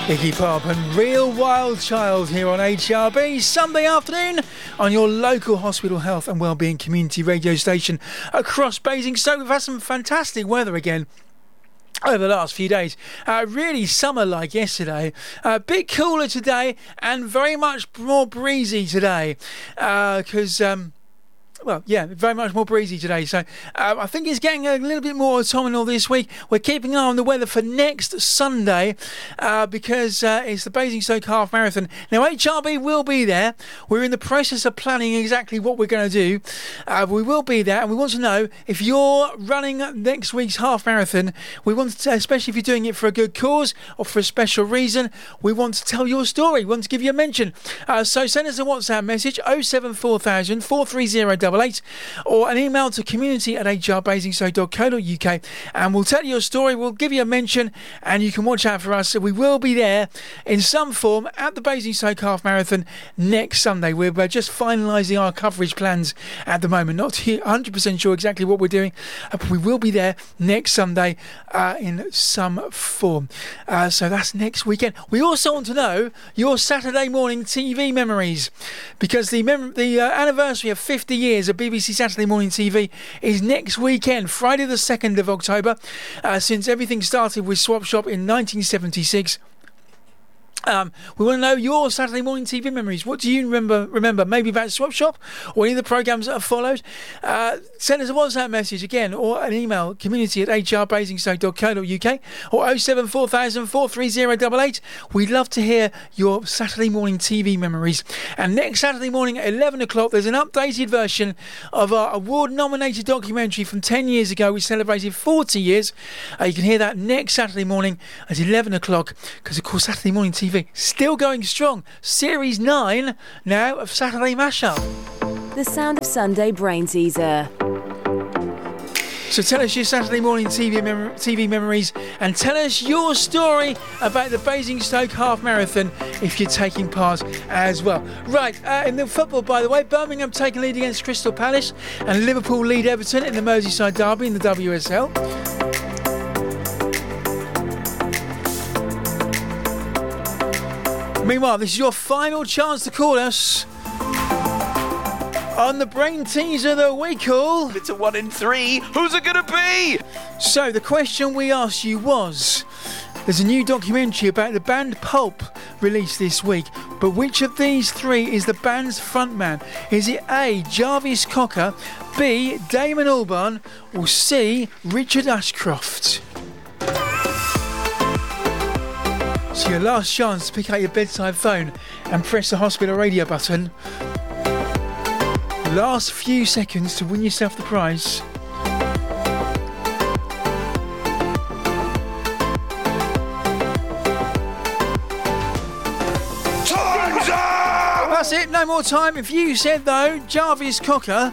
Iggy Pop and Real Wild Child here on HRB Sunday afternoon on your local hospital health and wellbeing community radio station across Basingstoke. We've had some fantastic weather again over the last few days. Really summer-like yesterday. A bit cooler today and very much more breezy today because... Well, yeah, very much more breezy today. So I think it's getting a little bit more autumnal this week. We're keeping an eye on the weather for next Sunday because it's the Basingstoke Half Marathon. Now, HRB will be there. We're in the process of planning exactly what we're going to do. We will be there, and we want to know if you're running next week's Half Marathon. We want to, especially if you're doing it for a good cause or for a special reason, we want to tell your story. We want to give you a mention. So send us a WhatsApp message, 074,000 430 or an email to community@hrbasingstoke.co.uk, and we'll tell you your story, we'll give you a mention, and you can watch out for us. So we will be there in some form at the Basingstoke Half Marathon next Sunday. We're just finalising our coverage plans at the moment, not 100% sure exactly what we're doing, but we will be there next Sunday in some form. So that's next weekend. We also want to know your Saturday morning TV memories, because the anniversary of 50 years of BBC Saturday Morning TV is next weekend, Friday the 2nd of October, since everything started with Swap Shop in 1976. We want to know your Saturday morning TV memories. What do you remember? Maybe about Swap Shop or any of the programmes that have followed. Send us a WhatsApp message again or an email, community@hrbasingstoke.co.uk or 074,000 430 We'd love to hear your Saturday morning TV memories. And next Saturday morning at 11 o'clock, there's an updated version of our award-nominated documentary from 10 years ago. We celebrated 40 years. You can hear that next Saturday morning at 11 o'clock because, of course, Saturday morning TV still going strong. Series 9 now of Saturday Mashup. The Sound of Sunday Brain Teaser. So tell us your Saturday morning TV memories and tell us your story about the Basingstoke Half Marathon if you're taking part as well. Right, in the football, by the way, Birmingham taking lead against Crystal Palace and Liverpool lead Everton in the Merseyside derby in the WSL. Meanwhile, this is your final chance to call us on the Brain Teaser that we call... It's a 1 in 3. Who's it going to be? So the question we asked you was, there's a new documentary about the band Pulp released this week, but which of these three is the band's frontman? Is it A, Jarvis Cocker, B, Damon Albarn, or C, Richard Ashcroft? So your last chance to pick out your bedside phone and press the hospital radio button. Last few seconds to win yourself the prize. Time's up! That's it, no more time. If you said, though, Jarvis Cocker...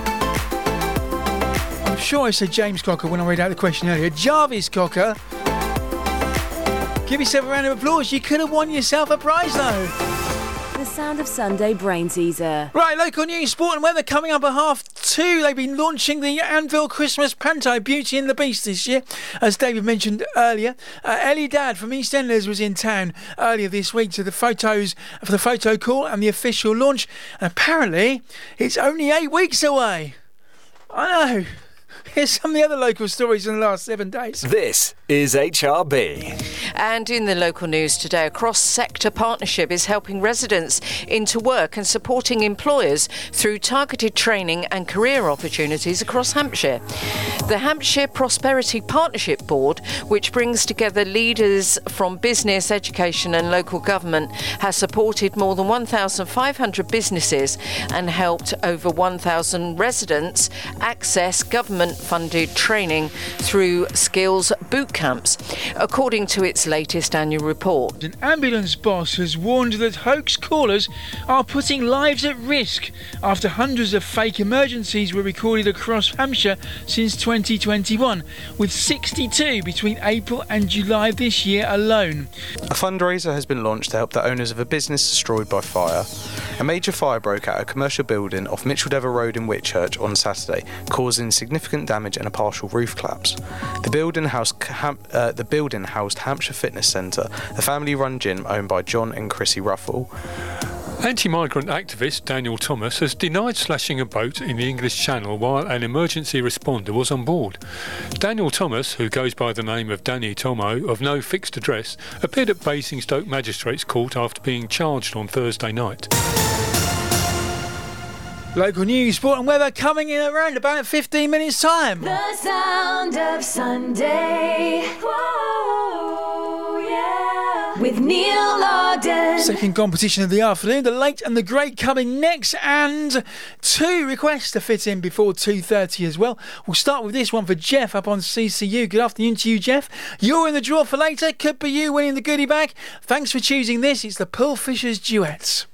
I'm sure I said James Cocker when I read out the question earlier. Jarvis Cocker... Give yourself a round of applause. You could have won yourself a prize, though. The Sound of Sunday Brain Teaser. Right, local news, sport and weather coming up at 2:30. They've been launching the Anvil Christmas Panto Beauty and the Beast this year, as David mentioned earlier. Ellie Dad from EastEnders was in town earlier this week for the photo call and the official launch. And apparently, it's only 8 weeks away. I know. Here's some of the other local stories in the last 7 days. This is HRB. And in the local news today, a cross-sector partnership is helping residents into work and supporting employers through targeted training and career opportunities across Hampshire. The Hampshire Prosperity Partnership Board, which brings together leaders from business, education and local government, has supported more than 1,500 businesses and helped over 1,000 residents access government-funded training through skills boot camps, according to its latest annual report. An ambulance boss has warned that hoax callers are putting lives at risk after hundreds of fake emergencies were recorded across Hampshire since 2021, with 62 between April and July this year alone. A fundraiser has been launched to help the owners of a business destroyed by fire. A major fire broke out at a commercial building off Mitcheldever Road in Whitchurch on Saturday, causing significant damage and a partial roof collapse. The building housed the building housed Hampshire Fitness Centre, the family-run gym owned by John and Chrissy Ruffle. Anti-migrant activist Daniel Thomas has denied slashing a boat in the English Channel while an emergency responder was on board. Daniel Thomas, who goes by the name of Danny Tomo, of no fixed address, appeared at Basingstoke Magistrates Court after being charged on Thursday night. Local news, sport and weather coming in around about 15 minutes' time. The sound of Sunday. Whoa, yeah. With Neil Lawden. Second competition of the afternoon, the late and the great coming next, and 2 requests to fit in before 2:30 as well. We'll start with this one for Jeff up on CCU. Good afternoon to you, Jeff. You're in the draw for later. Could be you winning the goodie bag. Thanks for choosing this. It's the Pearl Fishers Duets.